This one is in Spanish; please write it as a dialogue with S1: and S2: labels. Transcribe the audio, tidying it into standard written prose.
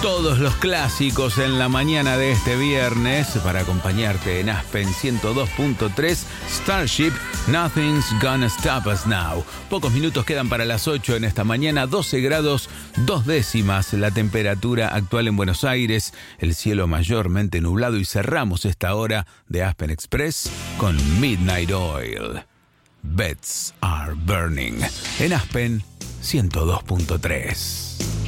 S1: Todos los clásicos en la mañana de este viernes para acompañarte en Aspen 102.3 Starship, Nothing's Gonna Stop Us Now. Pocos minutos quedan para las 8 en esta mañana, 12 grados 2 décimas la temperatura actual en Buenos Aires, el cielo mayormente nublado y cerramos esta hora de Aspen Express con Midnight Oil. Beds are burning en Aspen 102.3.